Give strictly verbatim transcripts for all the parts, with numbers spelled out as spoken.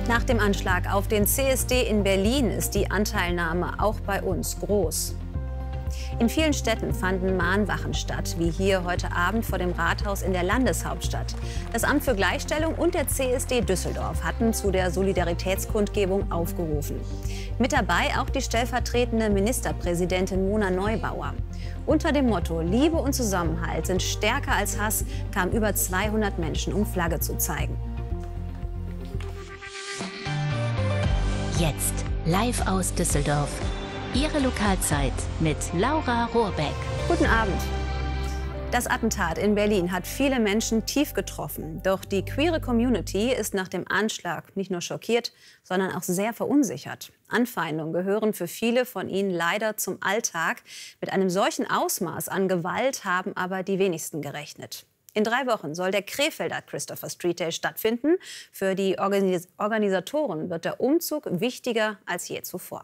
Nach dem Anschlag auf den C S D in Berlin ist die Anteilnahme auch bei uns groß. In vielen Städten fanden Mahnwachen statt, wie hier heute Abend vor dem Rathaus in der Landeshauptstadt. Das Amt für Gleichstellung und der C S D Düsseldorf hatten zu der Solidaritätskundgebung aufgerufen. Mit dabei auch die stellvertretende Ministerpräsidentin Mona Neubauer. Unter dem Motto Liebe und Zusammenhalt sind stärker als Hass kamen über zweihundert Menschen, um Flagge zu zeigen. Jetzt live aus Düsseldorf. Ihre Lokalzeit mit Laura Rohrbeck. Guten Abend. Das Attentat in Berlin hat viele Menschen tief getroffen. Doch die queere Community ist nach dem Anschlag nicht nur schockiert, sondern auch sehr verunsichert. Anfeindungen gehören für viele von ihnen leider zum Alltag. Mit einem solchen Ausmaß an Gewalt haben aber die wenigsten gerechnet. In drei Wochen soll der Krefelder Christopher Street Day stattfinden. Für die Organis- Organisatoren wird der Umzug wichtiger als je zuvor.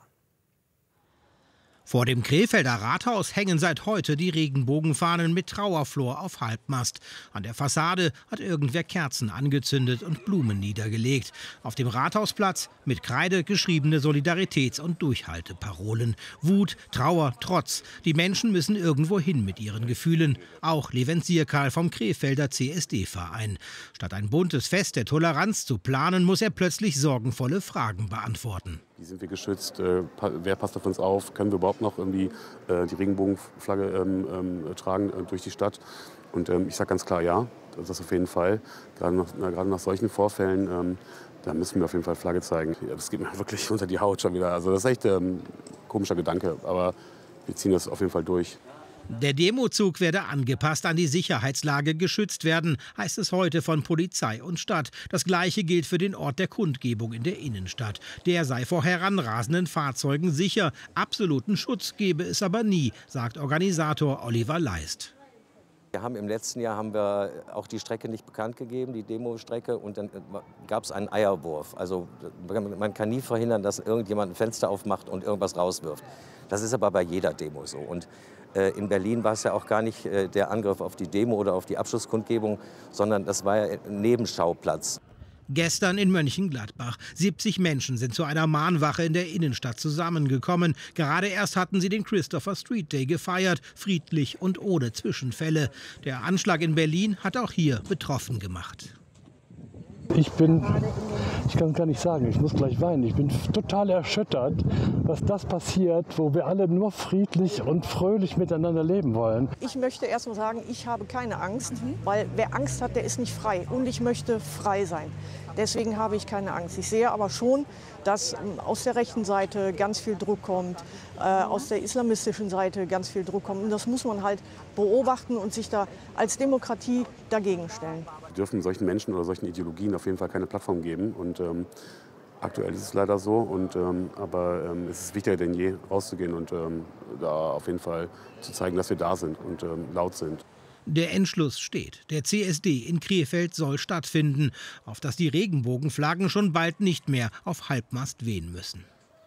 Vor dem Krefelder Rathaus hängen seit heute die Regenbogenfahnen mit Trauerflor auf Halbmast. An der Fassade hat irgendwer Kerzen angezündet und Blumen niedergelegt. Auf dem Rathausplatz mit Kreide geschriebene Solidaritäts- und Durchhalteparolen. Wut, Trauer, Trotz. Die Menschen müssen irgendwo hin mit ihren Gefühlen. Auch Levent Sierkal vom Krefelder C S D-Verein. Statt ein buntes Fest der Toleranz zu planen, muss er plötzlich sorgenvolle Fragen beantworten. Wie sind wir geschützt? Äh, wer passt auf uns auf? Können wir überhaupt noch irgendwie äh, die Regenbogenflagge ähm, ähm, tragen äh, durch die Stadt? Und ähm, ich sage ganz klar ja, das auf jeden Fall. Gerade nach, na, gerade nach solchen Vorfällen, ähm, da müssen wir auf jeden Fall Flagge zeigen. Ja, das geht mir wirklich unter die Haut schon wieder. Also das ist echt ein ähm, komischer Gedanke, aber wir ziehen das auf jeden Fall durch. Der Demozug werde angepasst an die Sicherheitslage geschützt werden, heißt es heute von Polizei und Stadt. Das Gleiche gilt für den Ort der Kundgebung in der Innenstadt. Der sei vor heranrasenden Fahrzeugen sicher. Absoluten Schutz gebe es aber nie, sagt Organisator Oliver Leist. Wir haben im letzten Jahr haben wir auch die Strecke nicht bekannt gegeben, die Demostrecke, und dann gab es einen Eierwurf. Also man kann nie verhindern, dass irgendjemand ein Fenster aufmacht und irgendwas rauswirft. Das ist aber bei jeder Demo so. Und äh, in Berlin war es ja auch gar nicht äh, der Angriff auf die Demo oder auf die Abschlusskundgebung, sondern das war ja ein Nebenschauplatz. Gestern in Mönchengladbach. siebzig Menschen sind zu einer Mahnwache in der Innenstadt zusammengekommen. Gerade erst hatten sie den Christopher Street Day gefeiert, friedlich und ohne Zwischenfälle. Der Anschlag in Berlin hat auch hier betroffen gemacht. Ich bin, ich kann es gar nicht sagen, ich muss gleich weinen. Ich bin total erschüttert, was das passiert, wo wir alle nur friedlich und fröhlich miteinander leben wollen. Ich möchte erst mal sagen, ich habe keine Angst, weil wer Angst hat, der ist nicht frei. Und ich möchte frei sein. Deswegen habe ich keine Angst. Ich sehe aber schon, dass aus der rechten Seite ganz viel Druck kommt, äh, aus der islamistischen Seite ganz viel Druck kommt. Und das muss man halt beobachten und sich da als Demokratie dagegen stellen. Wir dürfen solchen Menschen oder solchen Ideologien auf jeden Fall keine Plattform geben. Und ähm, aktuell ist es leider so. Und, ähm, aber ähm, es ist wichtiger denn je, rauszugehen und ähm, da auf jeden Fall zu zeigen, dass wir da sind und ähm, laut sind. Der Entschluss steht. Der C S D in Krefeld soll stattfinden, auf das die Regenbogenflaggen schon bald nicht mehr auf Halbmast wehen müssen.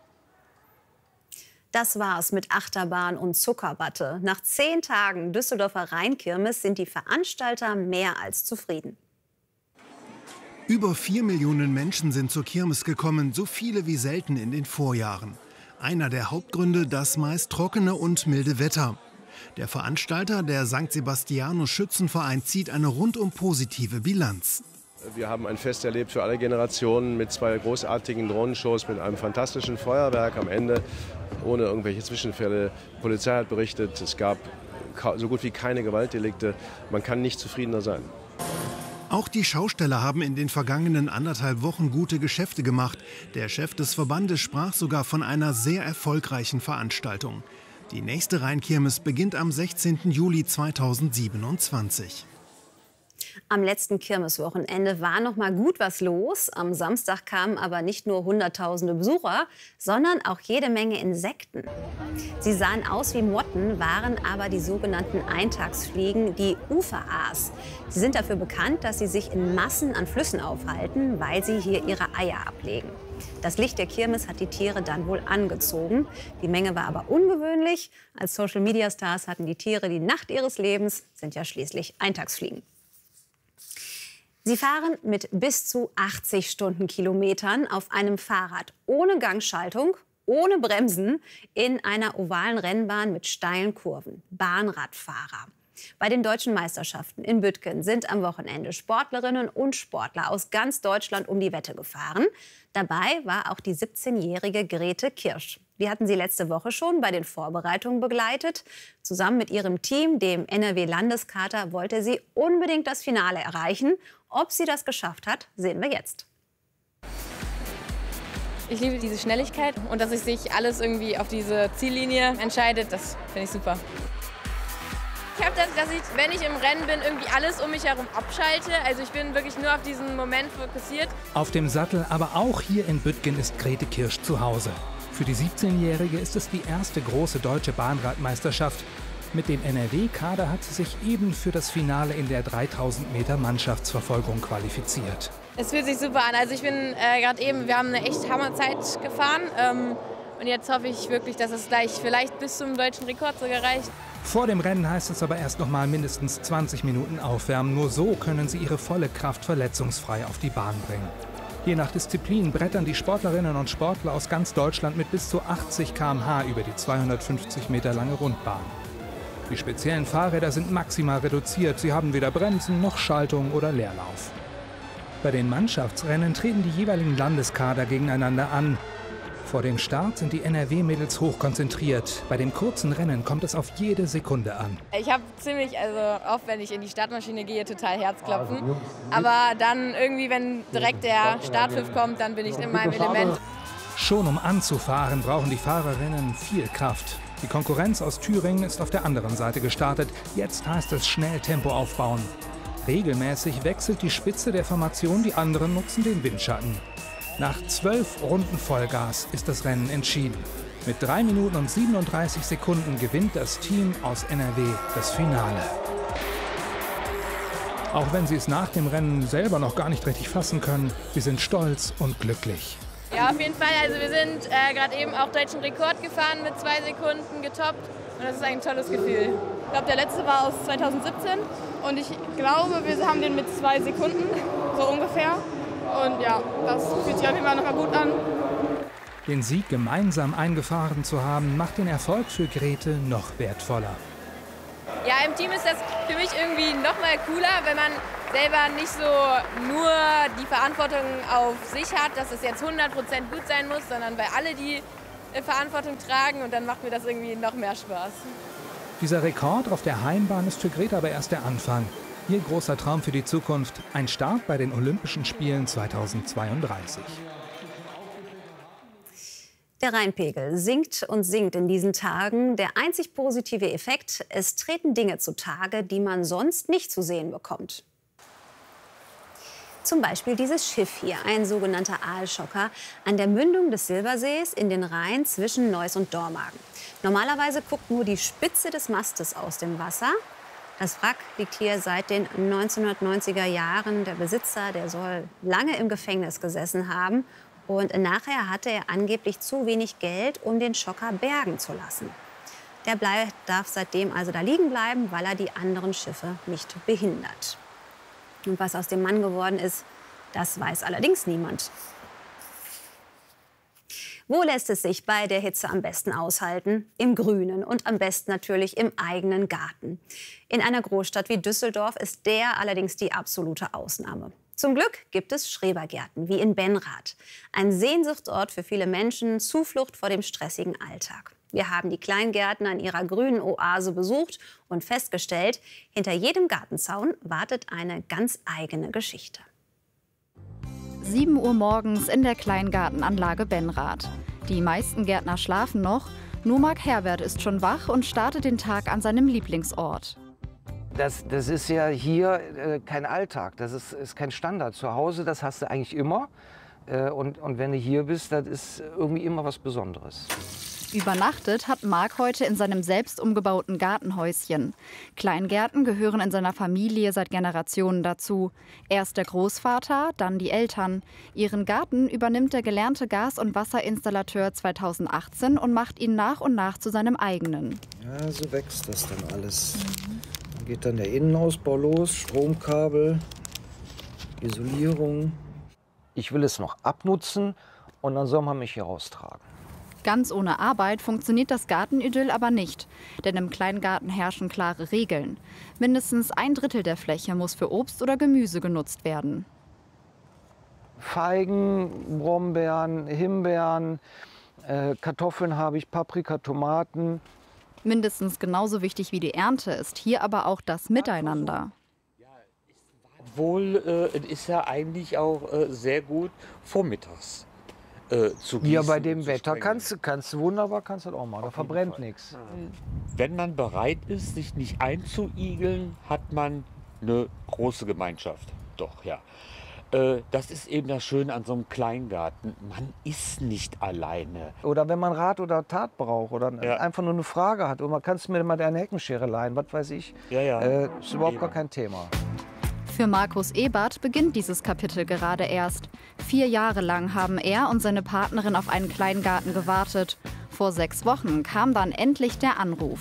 Das war's mit Achterbahn und Zuckerwatte. Nach zehn Tagen Düsseldorfer Rheinkirmes sind die Veranstalter mehr als zufrieden. Über vier Millionen Menschen sind zur Kirmes gekommen, so viele wie selten in den Vorjahren. Einer der Hauptgründe, das meist trockene und milde Wetter. Der Veranstalter, der Sankt Sebastianus Schützenverein, zieht eine rundum positive Bilanz. Wir haben ein Fest erlebt für alle Generationen mit zwei großartigen Drohnenshows, mit einem fantastischen Feuerwerk am Ende, ohne irgendwelche Zwischenfälle. Die Polizei hat berichtet, es gab so gut wie keine Gewaltdelikte. Man kann nicht zufriedener sein. Auch die Schausteller haben in den vergangenen anderthalb Wochen gute Geschäfte gemacht. Der Chef des Verbandes sprach sogar von einer sehr erfolgreichen Veranstaltung. Die nächste Rheinkirmes beginnt am sechzehnten Juli zweitausendsiebenundzwanzig. Am letzten Kirmeswochenende war noch mal gut was los. Am Samstag kamen aber nicht nur hunderttausende Besucher, sondern auch jede Menge Insekten. Sie sahen aus wie Motten, waren aber die sogenannten Eintagsfliegen, die Uferaas. Sie sind dafür bekannt, dass sie sich in Massen an Flüssen aufhalten, weil sie hier ihre Eier ablegen. Das Licht der Kirmes hat die Tiere dann wohl angezogen. Die Menge war aber ungewöhnlich. Als Social-Media-Stars hatten die Tiere die Nacht ihres Lebens, sind ja schließlich Eintagsfliegen. Sie fahren mit bis zu achtzig Stundenkilometern auf einem Fahrrad ohne Gangschaltung, ohne Bremsen, in einer ovalen Rennbahn mit steilen Kurven. Bahnradfahrer. Bei den deutschen Meisterschaften in Büttgen sind am Wochenende Sportlerinnen und Sportler aus ganz Deutschland um die Wette gefahren. Dabei war auch die siebzehnjährige Grete Kirsch. Wir hatten sie letzte Woche schon bei den Vorbereitungen begleitet. Zusammen mit ihrem Team, dem N R W-Landeskader, wollte sie unbedingt das Finale erreichen. Ob sie das geschafft hat, sehen wir jetzt. Ich liebe diese Schnelligkeit und dass sich alles irgendwie auf diese Ziellinie entscheidet, das finde ich super. Ich habe das, dass ich, wenn ich im Rennen bin, irgendwie alles um mich herum abschalte. Also ich bin wirklich nur auf diesen Moment fokussiert. Auf dem Sattel, aber auch hier in Büttgen ist Grete Kirsch zu Hause. Für die siebzehnjährige ist es die erste große deutsche Bahnradmeisterschaft. Mit dem N R W-Kader hat sie sich eben für das Finale in der dreitausend Meter Mannschaftsverfolgung qualifiziert. Es fühlt sich super an. Also ich bin äh, gerade eben, wir haben eine echt Hammerzeit gefahren. Ähm, und jetzt hoffe ich wirklich, dass es gleich vielleicht bis zum deutschen Rekord sogar reicht. Vor dem Rennen heißt es aber erst noch mal mindestens zwanzig Minuten aufwärmen. Nur so können sie ihre volle Kraft verletzungsfrei auf die Bahn bringen. Je nach Disziplin brettern die Sportlerinnen und Sportler aus ganz Deutschland mit bis zu achtzig Kilometer pro Stunde über die zweihundertfünfzig Meter lange Rundbahn. Die speziellen Fahrräder sind maximal reduziert. Sie haben weder Bremsen noch Schaltung oder Leerlauf. Bei den Mannschaftsrennen treten die jeweiligen Landeskader gegeneinander an. Vor dem Start sind die N R W-Mädels hoch konzentriert. Bei dem kurzen Rennen kommt es auf jede Sekunde an. Ich habe ziemlich, also oft, wenn ich in die Startmaschine gehe, total Herzklopfen. Aber dann irgendwie, wenn direkt der Startpfiff kommt, dann bin ich in meinem Element. Schon um anzufahren, brauchen die Fahrerinnen viel Kraft. Die Konkurrenz aus Thüringen ist auf der anderen Seite gestartet. Jetzt heißt es schnell Tempo aufbauen. Regelmäßig wechselt die Spitze der Formation, die anderen nutzen den Windschatten. Nach zwölf Runden Vollgas ist das Rennen entschieden. Mit drei Minuten und siebenunddreißig Sekunden gewinnt das Team aus N R W das Finale. Auch wenn sie es nach dem Rennen selber noch gar nicht richtig fassen können, sie sind stolz und glücklich. Ja, auf jeden Fall. Also wir sind äh, gerade eben auch deutschen Rekord gefahren, mit zwei Sekunden getoppt. Und das ist ein tolles Gefühl. Ich glaube, der letzte war aus zweitausendsiebzehn. Und ich glaube, wir haben den mit zwei Sekunden, so ungefähr. Und ja, das fühlt sich auf jeden Fall nochmal gut an. Den Sieg gemeinsam eingefahren zu haben, macht den Erfolg für Grete noch wertvoller. Ja, im Team ist das für mich irgendwie noch mal cooler, wenn man selber nicht so nur die Verantwortung auf sich hat, dass es jetzt hundert Prozent gut sein muss, sondern weil alle die Verantwortung tragen, und dann macht mir das irgendwie noch mehr Spaß. Dieser Rekord auf der Heimbahn ist für Grete aber erst der Anfang. Ihr großer Traum für die Zukunft, ein Start bei den Olympischen Spielen zweitausendzweiunddreißig. Der Rheinpegel sinkt und sinkt in diesen Tagen. Der einzig positive Effekt: es treten Dinge zutage, die man sonst nicht zu sehen bekommt. Zum Beispiel dieses Schiff hier, ein sogenannter Aalschocker, an der Mündung des Silbersees in den Rhein zwischen Neuss und Dormagen. Normalerweise guckt nur die Spitze des Mastes aus dem Wasser. Das Wrack liegt hier seit den neunzehnhundertneunziger Jahren. Der Besitzer, der soll lange im Gefängnis gesessen haben. Und nachher hatte er angeblich zu wenig Geld, um den Schocker bergen zu lassen. Der Blei darf seitdem also da liegen bleiben, weil er die anderen Schiffe nicht behindert. Und was aus dem Mann geworden ist, das weiß allerdings niemand. Wo lässt es sich bei der Hitze am besten aushalten? Im Grünen und am besten natürlich im eigenen Garten. In einer Großstadt wie Düsseldorf ist der allerdings die absolute Ausnahme. Zum Glück gibt es Schrebergärten wie in Benrath. Ein Sehnsuchtsort für viele Menschen, Zuflucht vor dem stressigen Alltag. Wir haben die Kleingärten an ihrer grünen Oase besucht und festgestellt, hinter jedem Gartenzaun wartet eine ganz eigene Geschichte. sieben Uhr morgens in der Kleingartenanlage Benrath. Die meisten Gärtner schlafen noch, nur Marc Herbert ist schon wach und startet den Tag an seinem Lieblingsort. Das, das ist ja hier äh, kein Alltag, das ist, ist kein Standard. Zu Hause, das hast du eigentlich immer. Äh, und, und wenn du hier bist, das ist irgendwie immer was Besonderes. Übernachtet hat Marc heute in seinem selbst umgebauten Gartenhäuschen. Kleingärten gehören in seiner Familie seit Generationen dazu. Erst der Großvater, dann die Eltern. Ihren Garten übernimmt der gelernte Gas- und Wasserinstallateur zweitausendachtzehn und macht ihn nach und nach zu seinem eigenen. Ja, so wächst das dann alles. Dann geht dann der Innenausbau los, Stromkabel, Isolierung. Ich will es noch abnutzen und dann soll man mich hier raustragen. Ganz ohne Arbeit funktioniert das Gartenidyll aber nicht. Denn im Kleingarten herrschen klare Regeln. Mindestens ein Drittel der Fläche muss für Obst oder Gemüse genutzt werden. Feigen, Brombeeren, Himbeeren, äh, Kartoffeln habe ich, Paprika, Tomaten. Mindestens genauso wichtig wie die Ernte ist hier aber auch das Miteinander. Obwohl, äh, es ist ja eigentlich auch äh, sehr gut vormittags äh, zu gießen. Ja, bei dem Wetter kannst du kannst, wunderbar kannst du das auch machen, da verbrennt nichts. Wenn man bereit ist, sich nicht einzuigeln, hat man eine große Gemeinschaft. Doch, ja. Äh, das ist eben das Schöne an so einem Kleingarten. Man ist nicht alleine. Oder wenn man Rat oder Tat braucht oder Ja. einfach nur eine Frage hat. Und man kannst mir mal deine Heckenschere leihen, was weiß ich. Ja, ja. Äh, ist überhaupt Eben. gar kein Thema. Für Markus Ebert beginnt dieses Kapitel gerade erst. Vier Jahre lang haben er und seine Partnerin auf einen Kleingarten gewartet. Vor sechs Wochen kam dann endlich der Anruf.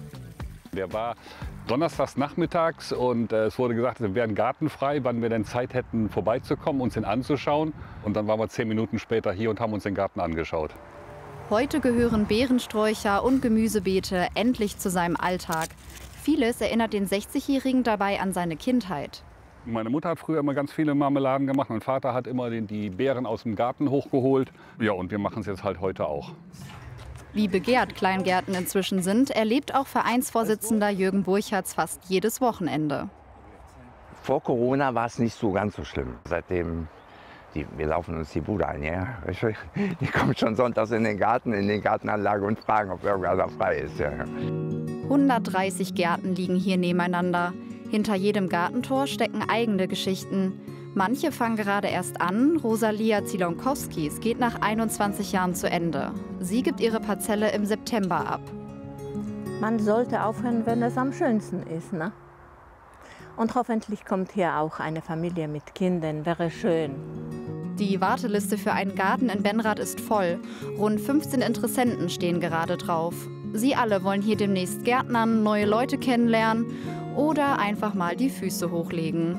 Der war donnerstags nachmittags und äh, es wurde gesagt, wir wären gartenfrei, wann wir denn Zeit hätten, vorbeizukommen, uns den anzuschauen. Und dann waren wir zehn Minuten später hier und haben uns den Garten angeschaut. Heute gehören Beerensträucher und Gemüsebeete endlich zu seinem Alltag. Vieles erinnert den sechzigjährigen dabei an seine Kindheit. Meine Mutter hat früher immer ganz viele Marmeladen gemacht. Mein Vater hat immer den, die Beeren aus dem Garten hochgeholt. Ja, und wir machen es jetzt halt heute auch. Wie begehrt Kleingärten inzwischen sind, erlebt auch Vereinsvorsitzender Jürgen Burchards fast jedes Wochenende. Vor Corona war es nicht so ganz so schlimm. Seitdem, die, wir laufen uns die Bude ein, ja. Die kommen schon sonntags in den Garten, in den Gartenanlage und fragen, ob irgendwas noch frei ist. Ja. hundertdreißig Gärten liegen hier nebeneinander. Hinter jedem Gartentor stecken eigene Geschichten. Manche fangen gerade erst an. Rosalia Zilonkowskis geht nach einundzwanzig Jahren zu Ende. Sie gibt ihre Parzelle im September ab. Man sollte aufhören, wenn es am schönsten ist, ne? Und hoffentlich kommt hier auch eine Familie mit Kindern, wäre schön. Die Warteliste für einen Garten in Benrath ist voll. Rund fünfzehn Interessenten stehen gerade drauf. Sie alle wollen hier demnächst gärtnern, neue Leute kennenlernen oder einfach mal die Füße hochlegen.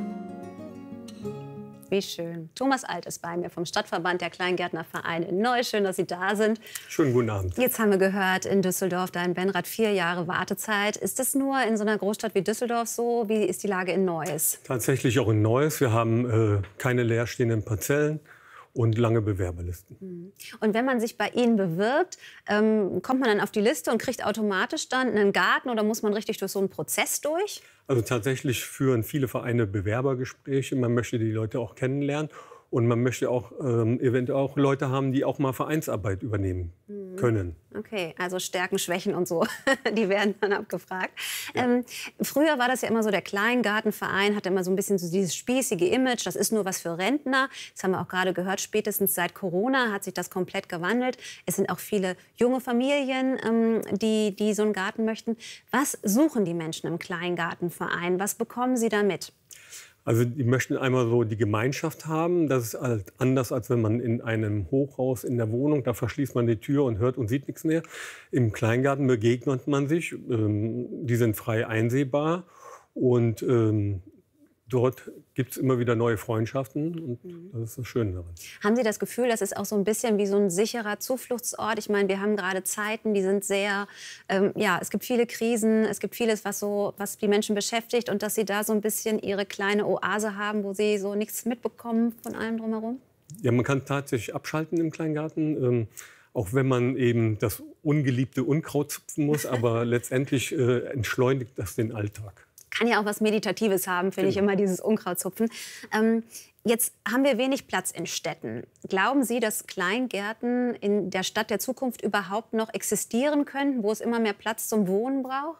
Wie schön. Thomas Alt ist bei mir vom Stadtverband der Kleingärtnervereine in Neuss. Schön, dass Sie da sind. Schönen guten Abend. Jetzt haben wir gehört, in Düsseldorf, da in Benrath, vier Jahre Wartezeit. Ist das nur in so einer Großstadt wie Düsseldorf so? Wie ist die Lage in Neuss? Tatsächlich auch in Neuss. Wir haben äh, keine leerstehenden Parzellen und lange Bewerberlisten. Und wenn man sich bei Ihnen bewirbt, ähm, kommt man dann auf die Liste und kriegt automatisch dann einen Garten oder muss man richtig durch so einen Prozess durch? Also tatsächlich führen viele Vereine Bewerbergespräche. Man möchte die Leute auch kennenlernen. Und man möchte auch ähm, eventuell auch Leute haben, die auch mal Vereinsarbeit übernehmen mhm. können. Okay, also Stärken, Schwächen und so, die werden dann abgefragt. Ja. Ähm, früher war das ja immer so, der Kleingartenverein hatte immer so ein bisschen so dieses spießige Image, das ist nur was für Rentner. Das haben wir auch gerade gehört, spätestens seit Corona hat sich das komplett gewandelt. Es sind auch viele junge Familien, ähm, die, die so einen Garten möchten. Was suchen die Menschen im Kleingartenverein? Was bekommen sie da mit? Also die möchten einmal so die Gemeinschaft haben. Das ist halt anders, als wenn man in einem Hochhaus in der Wohnung, da verschließt man die Tür und hört und sieht nichts mehr. Im Kleingarten begegnet man sich. Ähm, die sind frei einsehbar und ähm, dort gibt es immer wieder neue Freundschaften und mhm. das ist das Schöne daran. Haben Sie das Gefühl, das ist auch so ein bisschen wie so ein sicherer Zufluchtsort? Ich meine, wir haben gerade Zeiten, die sind sehr, ähm, ja, es gibt viele Krisen, es gibt vieles, was, so, was die Menschen beschäftigt und dass Sie da so ein bisschen Ihre kleine Oase haben, wo Sie so nichts mitbekommen von allem drumherum? Ja, man kann tatsächlich abschalten im Kleingarten, ähm, auch wenn man eben das ungeliebte Unkraut zupfen muss, aber letztendlich äh, entschleunigt das den Alltag. Kann ja auch was Meditatives haben, finde ich Genau. immer, dieses Unkrautzupfen. Ähm, jetzt haben wir wenig Platz in Städten. Glauben Sie, dass Kleingärten in der Stadt der Zukunft überhaupt noch existieren können, wo es immer mehr Platz zum Wohnen braucht?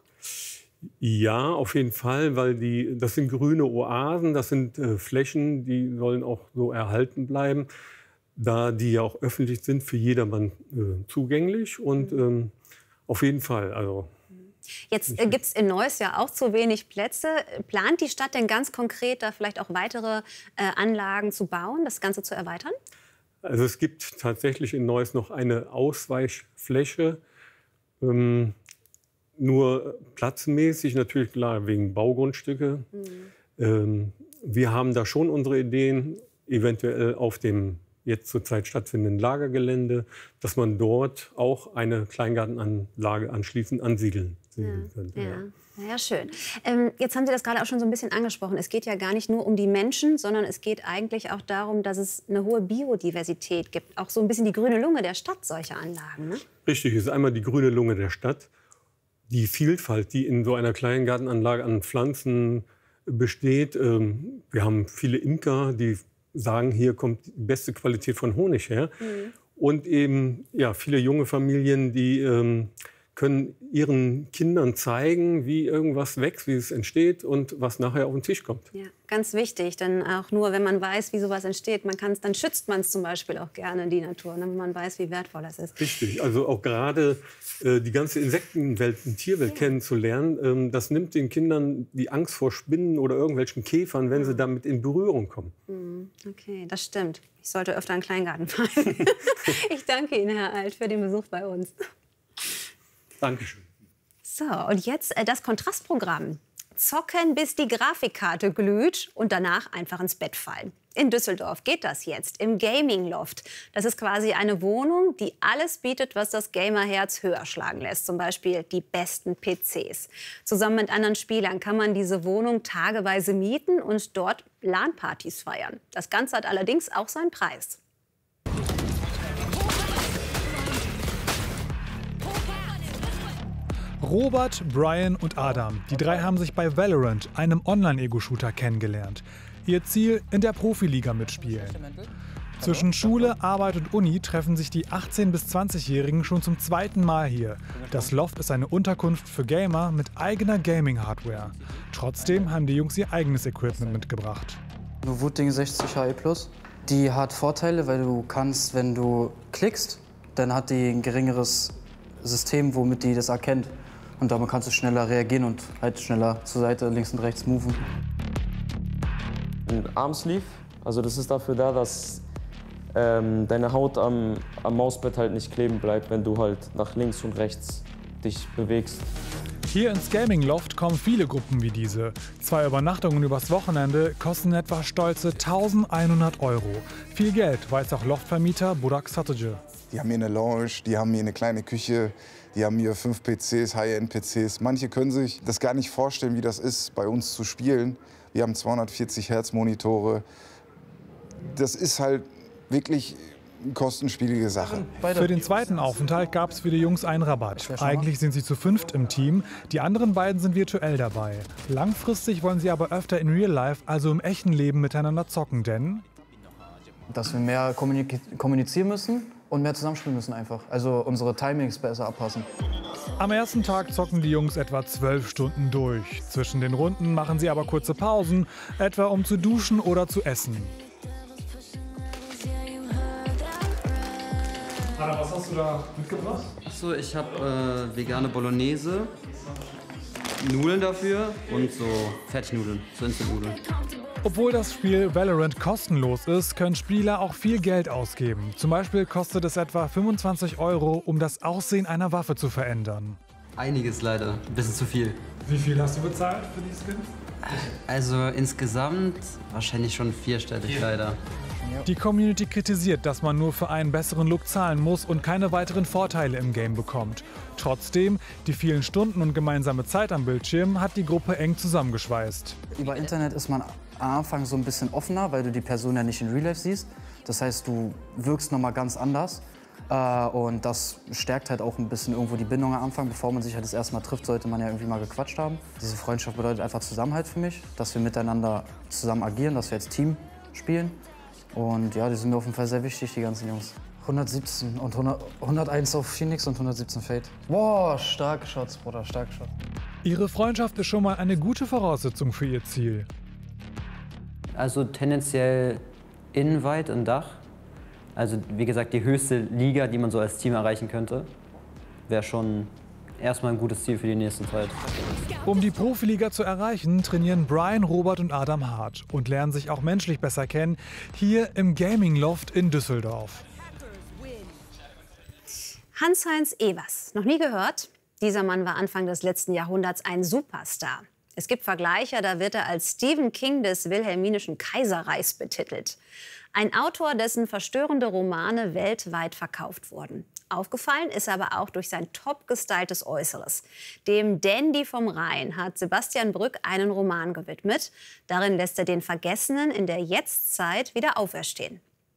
Ja, auf jeden Fall, weil die, das sind grüne Oasen, das sind äh, Flächen, die sollen auch so erhalten bleiben, da die ja auch öffentlich sind, für jedermann äh, zugänglich und ähm, auf jeden Fall, also... Jetzt äh, gibt es in Neuss ja auch zu wenig Plätze. Plant die Stadt denn ganz konkret, da vielleicht auch weitere äh, Anlagen zu bauen, das Ganze zu erweitern? Also es gibt tatsächlich in Neuss noch eine Ausweichfläche, ähm, nur platzmäßig, natürlich klar wegen Baugrundstücke. Mhm. Ähm, wir haben da schon unsere Ideen, eventuell auf dem jetzt zurzeit stattfindenden Lagergelände, dass man dort auch eine Kleingartenanlage anschließend ansiedeln Ja, könnte. ja. Ja, schön. Ähm, jetzt haben Sie das gerade auch schon so ein bisschen angesprochen. Es geht ja gar nicht nur um die Menschen, sondern es geht eigentlich auch darum, dass es eine hohe Biodiversität gibt. Auch so ein bisschen die grüne Lunge der Stadt, solche Anlagen, ne? Richtig, es ist einmal die grüne Lunge der Stadt. Die Vielfalt, die in so einer Kleingartenanlage an Pflanzen besteht. Ähm, wir haben viele Imker, die sagen, hier kommt die beste Qualität von Honig her. Mhm. Und eben ja, viele junge Familien, die ähm, können ihren Kindern zeigen, wie irgendwas wächst, wie es entsteht und was nachher auf den Tisch kommt. Ja, ganz wichtig, denn auch nur, wenn man weiß, wie sowas entsteht, man kann's, dann schützt man es zum Beispiel auch gerne, die Natur, wenn man weiß, wie wertvoll das ist. Richtig, also auch gerade äh, die ganze Insektenwelt und Tierwelt ja. kennenzulernen, ähm, das nimmt den Kindern die Angst vor Spinnen oder irgendwelchen Käfern, wenn sie damit in Berührung kommen. Okay, das stimmt. Ich sollte öfter einen Kleingarten fahren. Ich danke Ihnen, Herr Alt, für den Besuch bei uns. Dankeschön. So, und jetzt äh, das Kontrastprogramm. Zocken, bis die Grafikkarte glüht und danach einfach ins Bett fallen. In Düsseldorf geht das jetzt im Gaming Loft. Das ist quasi eine Wohnung, die alles bietet, was das Gamerherz höher schlagen lässt. Zum Beispiel die besten P Cs. Zusammen mit anderen Spielern kann man diese Wohnung tageweise mieten und dort LAN-Partys feiern. Das Ganze hat allerdings auch seinen Preis. Robert, Brian und Adam. Die drei haben sich bei Valorant, einem Online-Ego-Shooter, kennengelernt. Ihr Ziel, in der Profiliga mitspielen. Zwischen Schule, Arbeit und Uni treffen sich die achtzehn- bis zwanzigjährigen schon zum zweiten Mal hier. Das Loft ist eine Unterkunft für Gamer mit eigener Gaming-Hardware. Trotzdem haben die Jungs ihr eigenes Equipment mitgebracht. Eine Wuting sechzig H E Plus. Die hat Vorteile, weil du kannst, wenn du klickst, dann hat die ein geringeres System, womit die das erkennt. Und damit kannst du schneller reagieren und halt schneller zur Seite, links und rechts moven. Ein Armsleeve, also das ist dafür da, dass ähm, deine Haut am, am Mauspad halt nicht kleben bleibt, wenn du halt nach links und rechts dich bewegst. Hier ins Gaming Loft kommen viele Gruppen wie diese. Zwei Übernachtungen übers Wochenende kosten etwa stolze eintausendeinhundert Euro. Viel Geld, weiß auch Loftvermieter Burak Satıcı. Die haben hier eine Lounge, die haben hier eine kleine Küche, die haben hier fünf P Cs, High-End-P Cs. Manche können sich das gar nicht vorstellen, wie das ist, bei uns zu spielen. Wir haben zweihundertvierzig Hertz Monitore. Das ist halt wirklich eine kostenspielige Sache. Für den zweiten Aufenthalt gab es für die Jungs einen Rabatt. Eigentlich sind sie zu fünft im Team, die anderen beiden sind virtuell dabei. Langfristig wollen sie aber öfter in Real Life, also im echten Leben, miteinander zocken, denn... Dass wir mehr kommunizieren müssen und mehr zusammenspielen müssen einfach. Also unsere Timings besser abpassen. Am ersten Tag zocken die Jungs etwa zwölf Stunden durch. Zwischen den Runden machen sie aber kurze Pausen, etwa um zu duschen oder zu essen. Anna, was hast du da mitgebracht? Achso, ich habe äh, vegane Bolognese, Nudeln dafür und so Fertignudeln, so Instant-Nudeln. Obwohl das Spiel Valorant kostenlos ist, können Spieler auch viel Geld ausgeben. Zum Beispiel kostet es etwa fünfundzwanzig Euro, um das Aussehen einer Waffe zu verändern. Einiges leider, ein bisschen zu viel. Wie viel hast du bezahlt für die Skins? Also insgesamt wahrscheinlich schon vierstellig leider. Die Community kritisiert, dass man nur für einen besseren Look zahlen muss und keine weiteren Vorteile im Game bekommt. Trotzdem, die vielen Stunden und gemeinsame Zeit am Bildschirm hat die Gruppe eng zusammengeschweißt. Über Internet ist man am Anfang so ein bisschen offener, weil du die Person ja nicht in Real Life siehst. Das heißt, du wirkst noch mal ganz anders. Und das stärkt halt auch ein bisschen irgendwo die Bindung am Anfang. Bevor man sich halt das erste Mal trifft, sollte man ja irgendwie mal gequatscht haben. Diese Freundschaft bedeutet einfach Zusammenhalt für mich, dass wir miteinander zusammen agieren, dass wir als Team spielen. Und ja, die sind mir auf jeden Fall sehr wichtig, die ganzen Jungs. hundertsiebzehn und hundert, hunderteins auf Phoenix und hundertsiebzehn Fade. Boah, starke Shots, Bruder, starke Shots. Ihre Freundschaft ist schon mal eine gute Voraussetzung für ihr Ziel. Also tendenziell Innenweit und Dach. Also wie gesagt, die höchste Liga, die man so als Team erreichen könnte, wäre schon erstmal ein gutes Ziel für die nächste Zeit. Um die Profiliga zu erreichen, trainieren Brian, Robert und Adam hart und lernen sich auch menschlich besser kennen, hier im Gaming Loft in Düsseldorf. Hans-Heinz Ewers, noch nie gehört? Dieser Mann war Anfang des letzten Jahrhunderts ein Superstar. Es gibt Vergleiche, da wird er als Stephen King des wilhelminischen Kaiserreichs betitelt. Ein Autor, dessen verstörende Romane weltweit verkauft wurden. Aufgefallen ist er aber auch durch sein top gestyltes Äußeres. Dem Dandy vom Rhein hat Sebastian Brück einen Roman gewidmet. Darin lässt er den Vergessenen in der Jetztzeit wieder auferstehen.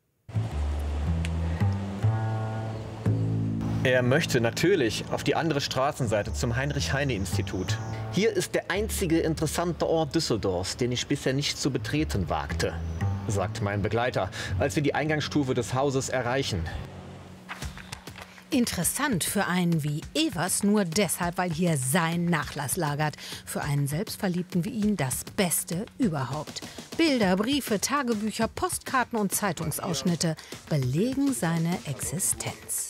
Er möchte natürlich auf die andere Straßenseite zum Heinrich-Heine-Institut. Hier ist der einzige interessante Ort Düsseldorfs, den ich bisher nicht zu betreten wagte, sagt mein Begleiter, als wir die Eingangsstufe des Hauses erreichen. Interessant für einen wie Evers nur deshalb, weil hier sein Nachlass lagert. Für einen Selbstverliebten wie ihn das Beste überhaupt. Bilder, Briefe, Tagebücher, Postkarten und Zeitungsausschnitte belegen seine Existenz.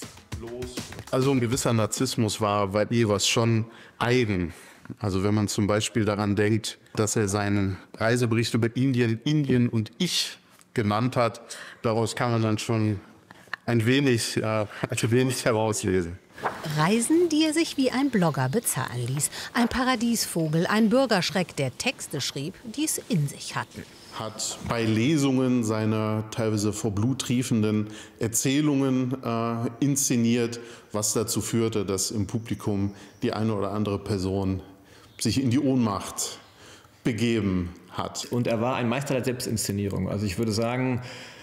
Also ein gewisser Narzissmus war bei Evers schon eigen. Also wenn man zum Beispiel daran denkt, dass er seinen Reisebericht über Indien, Indien und ich genannt hat, daraus kann man dann schon ein wenig, äh, ein wenig herauslesen. Reisen, die er sich wie ein Blogger bezahlen ließ. Ein Paradiesvogel, ein Bürgerschreck, der Texte schrieb, die es in sich hatten. Hat bei Lesungen seine teilweise vor Blut triefenden Erzählungen äh, inszeniert, was dazu führte, dass im Publikum die eine oder andere Person sich in die Ohnmacht begeben hat. Und er war ein Meister der Selbstinszenierung. Also ich würde sagen,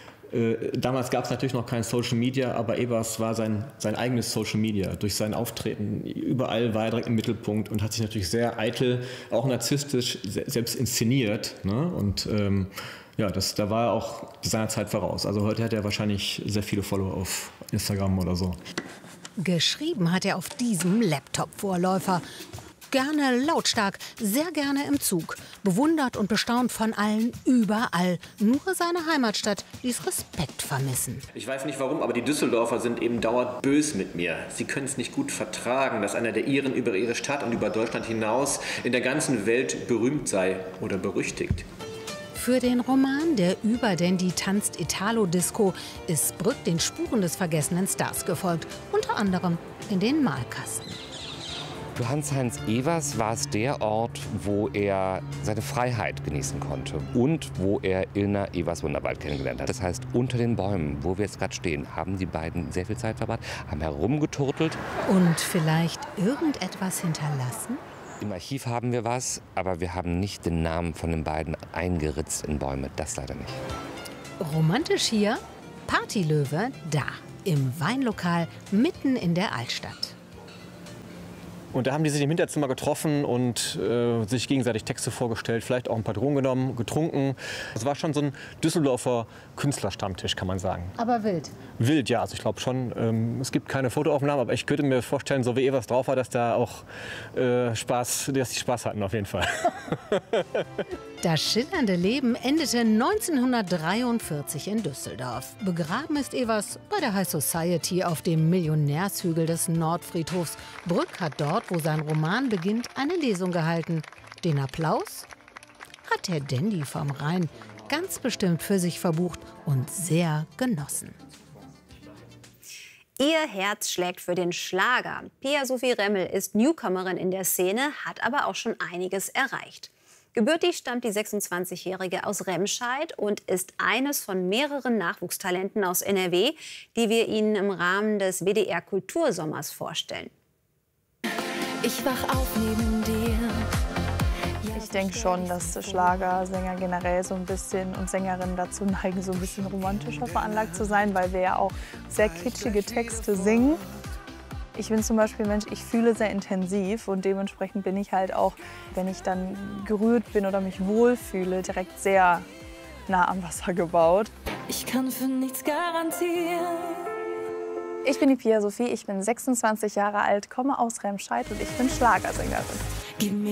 äh, damals gab es natürlich noch kein Social Media, aber Evers war sein, sein eigenes Social Media. Durch sein Auftreten überall war er direkt im Mittelpunkt und hat sich natürlich sehr eitel, auch narzisstisch selbst inszeniert. Ne? Und ähm, ja, das, da war er auch seiner Zeit voraus. Also heute hat er wahrscheinlich sehr viele Follower auf Instagram oder so. Geschrieben hat er auf diesem Laptop-Vorläufer. Gerne lautstark, sehr gerne im Zug. Bewundert und bestaunt von allen, überall. Nur seine Heimatstadt ließ Respekt vermissen. Ich weiß nicht warum, aber die Düsseldorfer sind eben dauernd bös mit mir. Sie können es nicht gut vertragen, dass einer der Iren über ihre Stadt und über Deutschland hinaus in der ganzen Welt berühmt sei oder berüchtigt. Für den Roman Der Überdandy tanzt Italo-Disco ist Brück den Spuren des vergessenen Stars gefolgt. Unter anderem in den Malkasten. Für Hans-Heinz Evers war es der Ort, wo er seine Freiheit genießen konnte und wo er Ilna Evers-Wunderwald kennengelernt hat. Das heißt, unter den Bäumen, wo wir jetzt gerade stehen, haben die beiden sehr viel Zeit verbracht, haben herumgeturtelt. Und vielleicht irgendetwas hinterlassen? Im Archiv haben wir was, aber wir haben nicht den Namen von den beiden eingeritzt in Bäume. Das leider nicht. Romantisch hier, Partylöwe da, im Weinlokal mitten in der Altstadt. Und da haben die sich im Hinterzimmer getroffen und äh, sich gegenseitig Texte vorgestellt, vielleicht auch ein paar Drogen genommen, getrunken. Das war schon so ein Düsseldorfer Künstlerstammtisch, kann man sagen. Aber wild. Wild, ja. Also ich glaube schon, ähm, es gibt keine Fotoaufnahmen, aber ich könnte mir vorstellen, so wie Evers drauf war, dass da auch äh, Spaß, dass die Spaß hatten auf jeden Fall. Das schillernde Leben endete neunzehnhundertdreiundvierzig in Düsseldorf. Begraben ist Evers bei der High Society auf dem Millionärshügel des Nordfriedhofs. Brück hat dort, wo sein Roman beginnt, eine Lesung gehalten. Den Applaus hat der Dandy vom Rhein ganz bestimmt für sich verbucht und sehr genossen. Ihr Herz schlägt für den Schlager. Pia Sophie Remmel ist Newcomerin in der Szene, hat aber auch schon einiges erreicht. Gebürtig stammt die sechsundzwanzigjährige aus Remscheid und ist eines von mehreren Nachwuchstalenten aus N R W, die wir Ihnen im Rahmen des W D R Kultursommers vorstellen. Ich wach auf neben dir. Ich denke schon, dass Schlagersänger generell so ein bisschen und Sängerinnen dazu neigen, so ein bisschen romantischer veranlagt zu sein, weil wir ja auch sehr kitschige Texte singen. Ich bin zum Beispiel Mensch, ich fühle sehr intensiv und dementsprechend bin ich halt auch, wenn ich dann gerührt bin oder mich wohlfühle, direkt sehr nah am Wasser gebaut. Ich kann für nichts garantieren. Ich bin die Pia Sophie, ich bin sechsundzwanzig Jahre alt, komme aus Remscheid und ich bin Schlagersängerin. Gib mir